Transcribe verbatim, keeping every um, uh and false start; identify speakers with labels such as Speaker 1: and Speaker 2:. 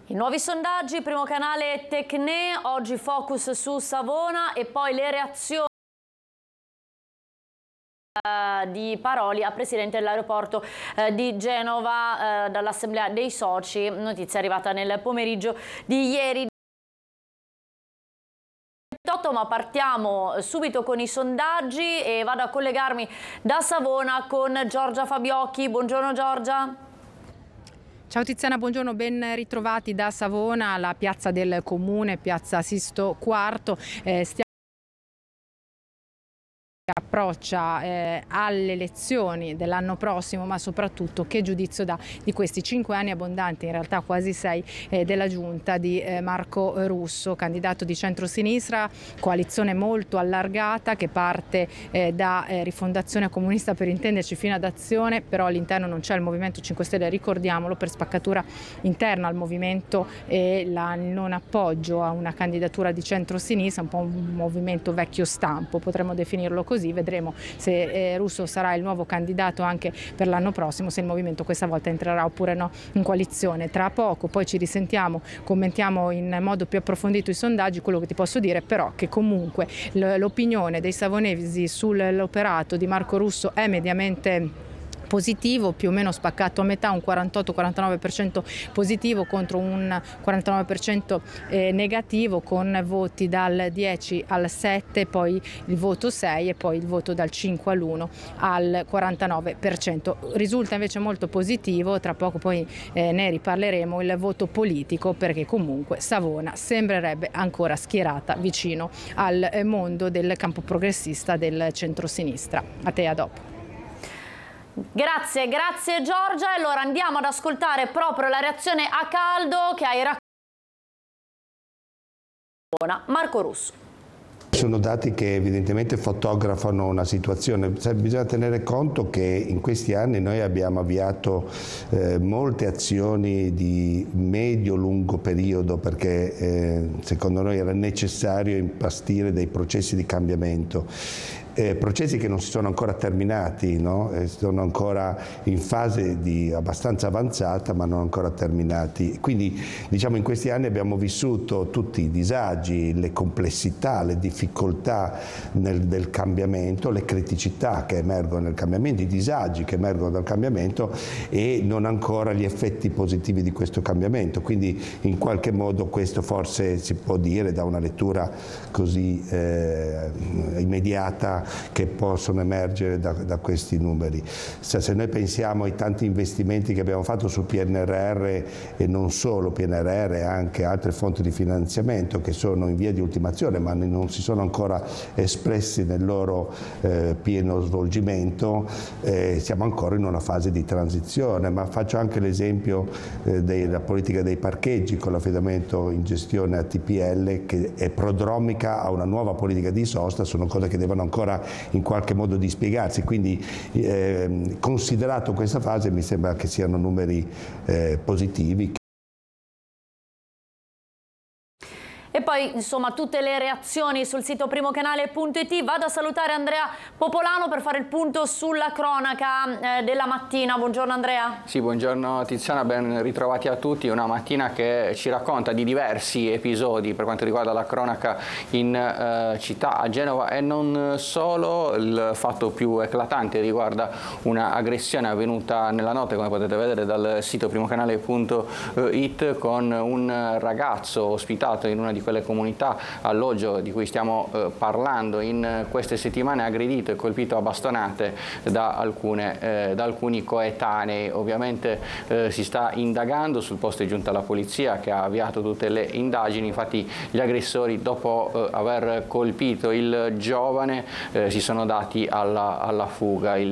Speaker 1: I nuovi sondaggi, primo canale Tecne, oggi focus su Savona e poi le reazioni di Paroli a presidente dell'aeroporto eh, di Genova eh, dall'assemblea dei soci, notizia arrivata nel pomeriggio di ieri. Ma partiamo subito con i sondaggi e vado a collegarmi da Savona con Giorgia Fabiocchi. Buongiorno Giorgia.
Speaker 2: Ciao Tiziana, buongiorno, ben ritrovati da Savona, la piazza del Comune, piazza Sisto quarto. Eh, stiamo approccia eh, alle elezioni dell'anno prossimo, ma soprattutto che giudizio dà di questi cinque anni abbondanti, in realtà quasi sei, eh, della giunta di eh, Marco Russo, candidato di centrosinistra, coalizione molto allargata che parte eh, da eh, Rifondazione Comunista, per intenderci, fino ad Azione, però all'interno non c'è il Movimento cinque Stelle, ricordiamolo, per spaccatura interna al movimento e la, il non appoggio a una candidatura di centrosinistra, un po' un movimento vecchio stampo, potremmo definirlo così. Vedremo se eh, Russo sarà il nuovo candidato anche per l'anno prossimo, se il movimento questa volta entrerà oppure no in coalizione. Tra poco poi ci risentiamo, commentiamo in modo più approfondito i sondaggi. Quello che ti posso dire però che comunque l'opinione dei savonesi sull'operato di Marco Russo è mediamente positivo, più o meno spaccato a metà, un quarantotto quarantanove per cento positivo contro un quarantanove per cento eh, negativo, con voti dal dieci al sette, poi il voto sei e poi il voto dal cinque all'uno al quarantanove per cento. Risulta invece molto positivo, tra poco poi eh, ne riparleremo, il voto politico, perché comunque Savona sembrerebbe ancora schierata vicino al eh, mondo del campo progressista del centrosinistra. A te, a dopo.
Speaker 1: Grazie, grazie Giorgia. E allora andiamo ad ascoltare proprio la reazione a caldo che hai raccontato Marco Russo.
Speaker 3: Sono dati che evidentemente fotografano una situazione. Bisogna tenere conto che in questi anni noi abbiamo avviato eh, molte azioni di medio-lungo periodo, perché eh, secondo noi era necessario impastire dei processi di cambiamento. Eh, processi che non si sono ancora terminati, no? eh, sono ancora in fase di abbastanza avanzata, ma non ancora terminati. Quindi diciamo in questi anni abbiamo vissuto tutti i disagi, le complessità, le difficoltà nel, del cambiamento, le criticità che emergono nel cambiamento, i disagi che emergono dal cambiamento e non ancora gli effetti positivi di questo cambiamento. Quindi in qualche modo questo forse si può dire da una lettura così eh, immediata che possono emergere da, da questi numeri. Se, se noi pensiamo ai tanti investimenti che abbiamo fatto sul P N R R e non solo P N R R, anche altre fonti di finanziamento che sono in via di ultimazione ma non si sono ancora espressi nel loro eh, pieno svolgimento, eh, siamo ancora in una fase di transizione. Ma faccio anche l'esempio eh, della politica dei parcheggi con l'affidamento in gestione a T P L, che è prodromica a una nuova politica di sosta. Sono cose che devono ancora in qualche modo di spiegarsi, quindi eh, considerato questa fase mi sembra che siano numeri eh, positivi.
Speaker 1: E poi insomma tutte le reazioni sul sito primocanale punto it. Vado a salutare Andrea Popolano per fare il punto sulla cronaca eh, della mattina. Buongiorno Andrea.
Speaker 4: Sì, buongiorno Tiziana, ben ritrovati a tutti. Una mattina che ci racconta di diversi episodi per quanto riguarda la cronaca in eh, città, a Genova, e non solo. Il fatto più eclatante riguarda una aggressione avvenuta nella notte, come potete vedere dal sito primocanale punto it, con un ragazzo ospitato in una di quelle comunità alloggio di cui stiamo eh, parlando in queste settimane, aggredito e colpito a bastonate da, alcune, eh, da alcuni coetanei. Ovviamente eh, si sta indagando, sul posto è giunta la polizia che ha avviato tutte le indagini. Infatti gli aggressori, dopo eh, aver colpito il giovane, eh, si sono dati alla, alla fuga. Il